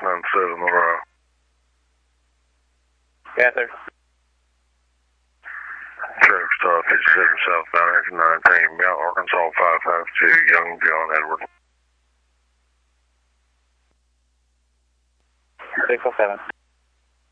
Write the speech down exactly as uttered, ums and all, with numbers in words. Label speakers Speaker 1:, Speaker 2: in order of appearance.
Speaker 1: ninety-seven, alright.
Speaker 2: Panther.
Speaker 1: Traffic stop fifty-seven southbound, engine nineteen, Mount Arkansas five five two, Young John Edward.
Speaker 2: six oh seven.